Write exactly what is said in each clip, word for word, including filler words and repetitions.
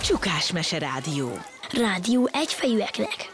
Csukás Mese Rádió. Rádió egyfejűeknek.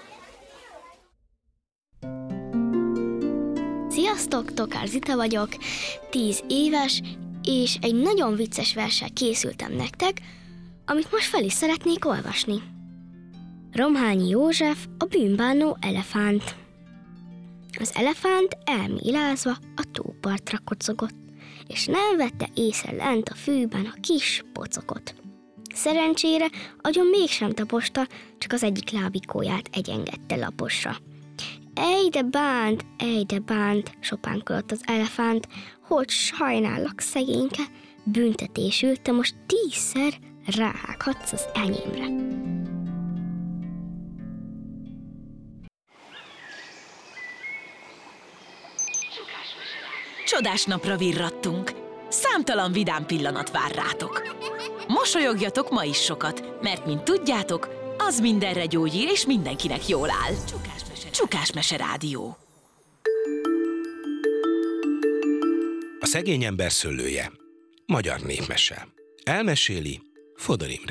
Sziasztok, Tokár Zita vagyok, tíz éves, és egy nagyon vicces verssel készültem nektek, amit most fel is szeretnék olvasni. Romhányi József, a bűnbánó elefánt. Az elefánt elmélázva a tópartra kocogott, és nem vette észre lent a fűben a kis pocokot. Szerencsére agyon mégsem taposta, csak az egyik lábikóját egyengedte laposra. Ej de bánt, ej de bánt, sopánkodott az elefánt, hogy sajnállak szegényke, büntetésül te most tízszer ráhághatsz az enyémre. Csodás napra virrattunk. Számtalan vidám pillanat vár rátok. Mosolyogjatok ma is sokat, mert mint tudjátok, az mindenre gyógyír és mindenkinek jól áll. Csukás Mese, Csukás Mese Rádió. A szegény ember szőlője. Magyar népmese. Elmeséli Fodor Imre.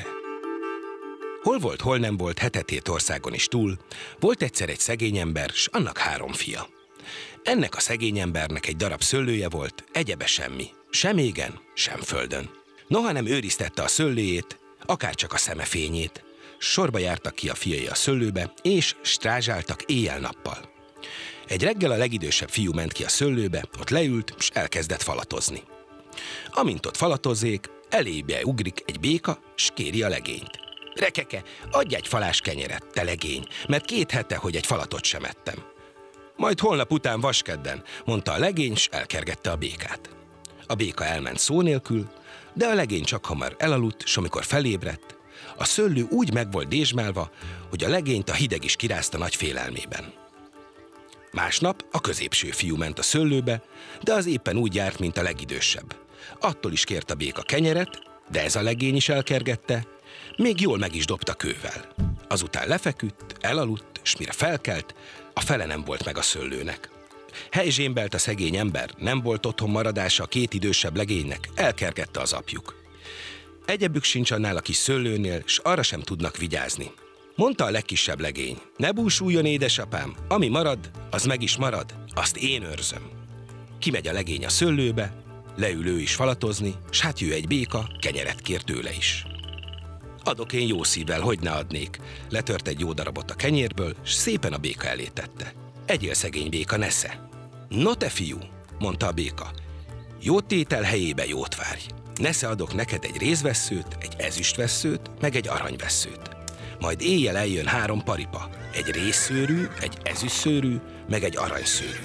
Hol volt, hol nem volt, hetetét országon is túl, volt egyszer egy szegény ember, s annak három fia. Ennek a szegény embernek egy darab szőlője volt, egyebe semmi, sem égen, sem földön. Noha nem őriztette a szőlőjét, akárcsak a szeme fényét, sorba jártak ki a fiai a szőlőbe, és strázsáltak éjjel-nappal. Egy reggel a legidősebb fiú ment ki a szőlőbe, ott leült, s elkezdett falatozni. Amint ott falatozzék, elébe ugrik egy béka, s kéri a legényt. Rekeke, adj egy falás kenyeret, te legény, mert két hete, hogy egy falatot sem ettem. Majd holnap után vaskedden, mondta a legény, s elkergette a békát. A béka elment szó nélkül, de a legény csak hamar elaludt, s amikor felébredt, a szőlő úgy meg volt dézsmálva, hogy a legényt a hideg is kirázta nagy félelmében. Másnap a középső fiú ment a szőlőbe, de az éppen úgy járt, mint a legidősebb. Attól is kért a béka kenyeret, de ez a legény is elkergette, még jól meg is dobta kővel. Azután lefeküdt, elaludt, s mire felkelt, a fele nem volt meg a szőlőnek. Helyzsémbelt a szegény ember, nem volt otthon maradása a két idősebb legénynek, elkergette az apjuk. Egyebük sincs annál a kis szőlőnél, s arra sem tudnak vigyázni. Mondta a legkisebb legény, ne búsuljon édesapám, ami marad, az meg is marad, azt én őrzöm. Kimegy a legény a szőlőbe, leül ő is falatozni, s hát jő egy béka, kenyeret kér tőle is. Adok én jó szívvel, hogy ne adnék. Letört egy jó darabot a kenyérből, s szépen a béka elé tette. Egyél, szegény béka, nesze. No te fiú, mondta a béka, jó tétel helyébe jót várj. Nesze adok neked egy rézvesszőt, egy ezüstvesszőt, meg egy aranyvesszőt. Majd éjjel eljön három paripa, egy rézszőrű, egy ezüstszőrű, meg egy aranyszőrű,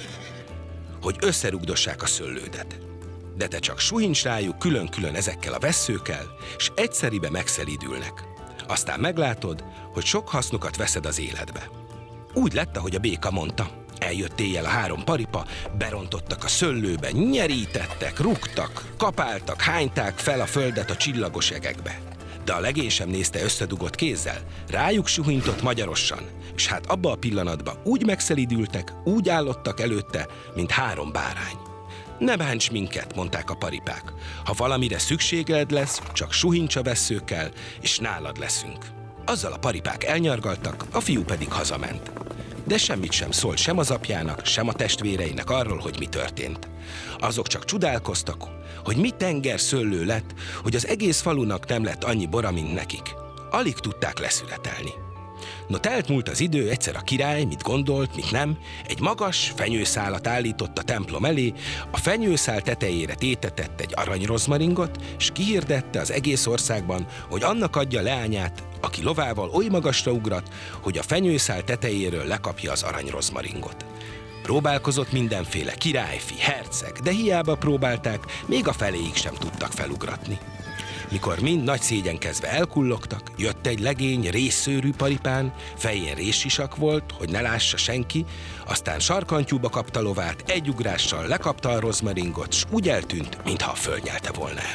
hogy összerugdossák a szőlődet. De te csak suhincs rájuk külön-külön ezekkel a vesszőkkel, s egyszeribe megszelídülnek. Aztán meglátod, hogy sok hasznukat veszed az életbe. Úgy lett, ahogy a béka mondta. Eljött éjjel a három paripa, berontottak a szőlőbe, nyerítettek, rúgtak, kapáltak, hányták fel a földet a csillagos egekbe. De a legény sem nézte összedugott kézzel, rájuk suhintott magyarosan, és hát abba a pillanatban úgy megszelídültek, úgy állottak előtte, mint három bárány. Ne bánts minket, mondták a paripák. Ha valamire szükséged lesz, csak suhincs a vesszőkkel, és nálad leszünk. Azzal a paripák elnyargaltak, a fiú pedig hazament. De semmit sem szólt sem az apjának, sem a testvéreinek arról, hogy mi történt. Azok csak csodálkoztak, hogy mi tenger szőlő lett, hogy az egész falunak nem lett annyi bora, mint nekik. Alig tudták leszületelni. No, telt múlt az idő, egyszer a király, mit gondolt, mit nem, egy magas fenyőszálat állított a templom elé, a fenyőszál tetejére tétetett egy aranyrozmaringot, s kihirdette az egész országban, hogy annak adja leányát, aki lovával oly magasra ugrat, hogy a fenyőszál tetejéről lekapja az aranyrozmaringot. Próbálkozott mindenféle királyfi, herceg, de hiába próbálták, még a feléig sem tudtak felugratni. Mikor mind nagy szégyenkezve elkullogtak, jött egy legény rézszőrű paripán, fején rézsisak volt, hogy ne lássa senki, aztán sarkantyúba kapta lovát, egy ugrással lekapta a rozmaringot, s úgy eltűnt, mintha a föld nyelte volna el.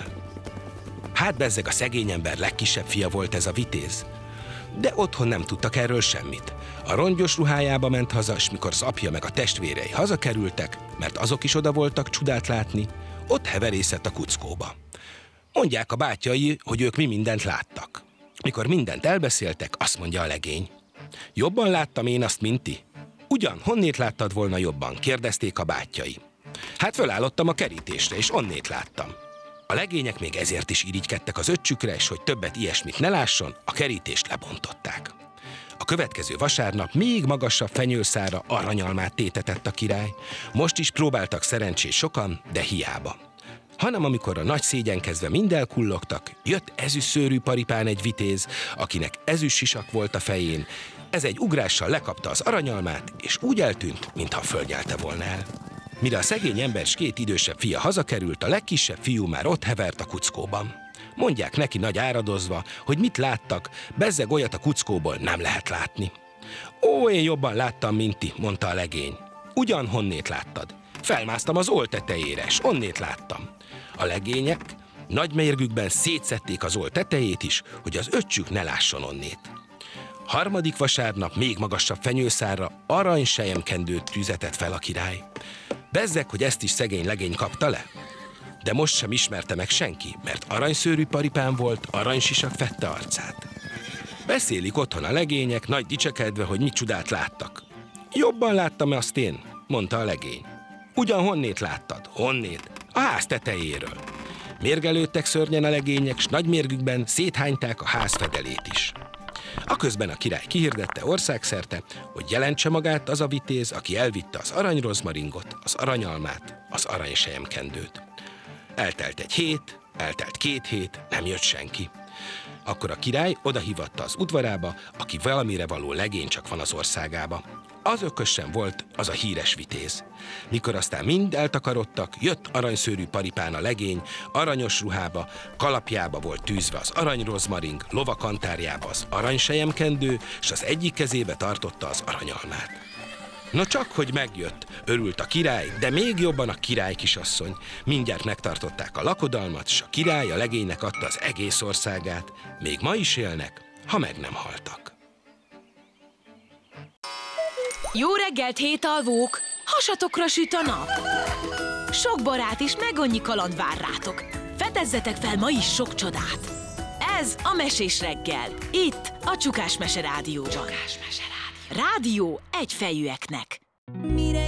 Hát bezzeg a szegény ember legkisebb fia volt ez a vitéz. De otthon nem tudtak erről semmit. A rongyos ruhájába ment haza, s mikor az apja meg a testvérei hazakerültek, mert azok is oda voltak csodát látni, ott heverészett a kuckóba. Mondják a bátyai, hogy ők mi mindent láttak. Mikor mindent elbeszéltek, azt mondja a legény. Jobban láttam én azt, mint ti? Ugyan, honnét láttad volna jobban? Kérdezték a bátyjai. Hát fölállottam a kerítésre, és onnét láttam. A legények még ezért is irigykedtek az öccsükre, és hogy többet ilyesmit ne lásson, a kerítést lebontották. A következő vasárnap még magasabb fenyőszára aranyalmát tétetett a király. Most is próbáltak szerencsés sokan, de hiába. Hanem amikor a nagy szégyenkezve mind elkullogtak, jött ezüstszőrű paripán egy vitéz, akinek ezüst sisak volt a fején. Ez egy ugrással lekapta az aranyalmát, és úgy eltűnt, mintha földnyelte volna el. Mire a szegény ember s két idősebb fia hazakerült, a legkisebb fiú már ott hevert a kuckóban. Mondják neki nagy áradozva, hogy mit láttak, bezzeg olyat a kuckóból nem lehet látni. Ó, én jobban láttam, mint ti, mondta a legény. Ugyan honnét láttad? Felmásztam az oll tetejére, s onnét láttam. A legények nagy mérgükben szétszedték az oll tetejét is, hogy az öccsük ne lásson onnét. Harmadik vasárnap még magasabb fenyőszárra aranyselyemkendőt tüzetett fel a király. Bezzeg, hogy ezt is szegény legény kapta le. De most sem ismerte meg senki, mert aranyszőrű paripán volt, aranysisak fette arcát. Beszélik otthon a legények, nagy dicsekedve, hogy mit csodát láttak. Jobban láttam azt én, mondta a legény. Ugyan honnét láttad? Honnét? A ház tetejéről. Mérgelődtek szörnyen a legények, s nagy mérgükben széthányták a ház fedelét is. Aközben a király kihirdette országszerte, hogy jelentse magát az a vitéz, aki elvitte az aranyrozmaringot, az aranyalmát, az aranyselyemkendőt. Eltelt egy hét, eltelt két hét, nem jött senki. Akkor a király odahívatta az udvarába, aki valamire való legény csak van az országába. Az ökösen volt az a híres vitéz. Mikor aztán mind eltakarodtak, jött aranyszőrű paripán a legény, aranyos ruhába, kalapjába volt tűzve az aranyrozmaring, lovakantárjába az aranyselyemkendő, s az egyik kezébe tartotta az aranyalmát. No csak, hogy megjött, örült a király, de még jobban a király kisasszony. Mindjárt megtartották a lakodalmat, s a király a legénynek adta az egész országát. Még ma is élnek, ha meg nem haltak. Jó reggelt, hétalvók! Hasatokra süt a nap! Sok barát és meg annyi kaland vár rátok. Fedezzetek fel ma is sok csodát! Ez a Mesés reggel, itt a Csukás Mese Rádióban. Csukás Mese Rádió. Rádió egyfejűeknek.